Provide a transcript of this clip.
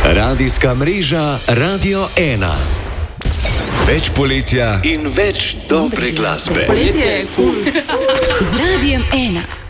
Radijska mreža Radio 1. Več poletja in več dobre glasbe. Poletje je cool. Z Radijem 1.